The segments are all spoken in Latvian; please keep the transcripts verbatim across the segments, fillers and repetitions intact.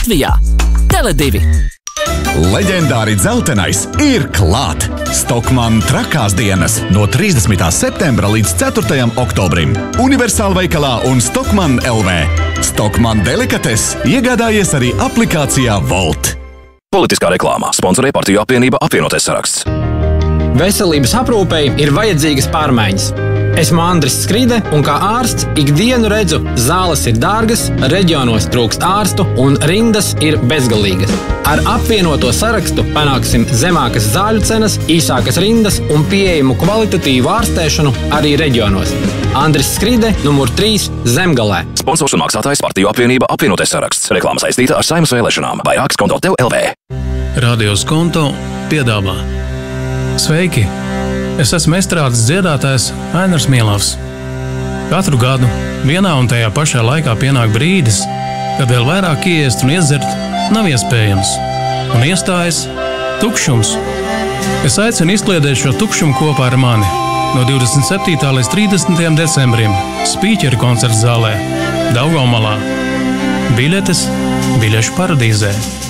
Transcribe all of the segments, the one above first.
Latvijā. Tele divi. Leģendāri dzeltenais ir klāt! Stockmann trakās dienas no trīsdesmitā septembra līdz ceturtajam oktobrim. Universāla veikalā un Stockmann L V. Stockmann delikates iegādājies arī aplikācijā Volt. Politiskā reklāmā sponsorē Partiju apvienība apvienotais saraksts. Veselības aprūpei ir vajadzīgas pārmaiņas. Esmu Andris Skride, un kā ārsts ikdienu redzu, zāles ir dārgas, reģionos trūkst ārstu un rindas ir bezgalīgas. Ar apvienoto sarakstu panāksim zemākas zāļu cenas, īsākas rindas un pieejamu kvalitatīvu ārstēšanu arī reģionos. Andris Skride, numur trīs, Zemgalē. Sponsors un maksātājs Partiju apvienība apvienotais saraksts. Reklāma saistīta ar Saeimas vēlēšanām. Vairāk Skonto tev L V. Radio Skonto piedāvā. Sveiki! Es esmu estrādes dziedātājs Ainars Mielavs. Katru gadu vienā un tajā pašā laikā pienāk brīdis, kad vēl vairāk iest un iedzert nav iespējams, un iestājas tukšums. Es aicinu izkliedēt šo tukšumu kopā ar mani no divdesmit septītā līdz trīsdesmitajam decembrim Spīķeru koncerta zālē Daugavmalā. Biļetes biļešu paradīzē.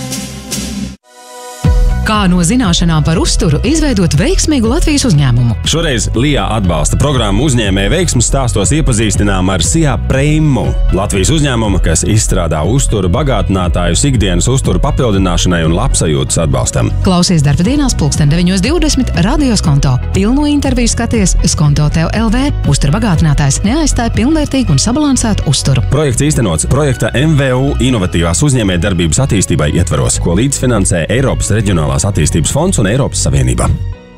Kā no zināšanām par uzturu izveidot veiksmīgu Latvijas uzņēmumu? Šoreiz Lijā atbalsta programmu uzņēmēju veiksmu stāstos iepazīstinām ar Sijā Prēmu, Latvijas uzņēmumu, kas izstrādā uzturu bagātinātājus ikdienas uzturu papildināšanai un labsajūtas atbalstam. Klausies darba dienās pulksten deviņos divdesmit Radio Skonto. Pilno interviju skaties Skonto tev L V. Uzturu bagātinātājs neaizstāja pilnvērtīgu un sabalansētu uzturu. Projekts īstenots projekta M V U inovatīvās uzņēmējdarbības attīstībai ietvaros, ko līdzfinansē Eiropas reģionālā attīstības fonds un Eiropas Savienība.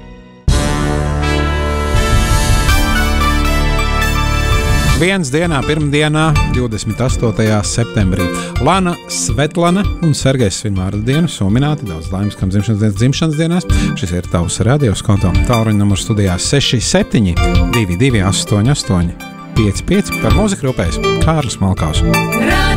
Viens dienā, pirmdienā, divdesmit astotajā septembrī. Lana, Svetlana un Sergejs svin vārdu dienu, somināti daudz laimes, kam dzimšanas dienas dzimšanas dienās. Šis ir tavs Radio Skonto. Tālruņa numurs studijā seši septiņi divi divi astoņi astoņi pieci pieci. Par mūziku rūpējas Kārlis Malkaus.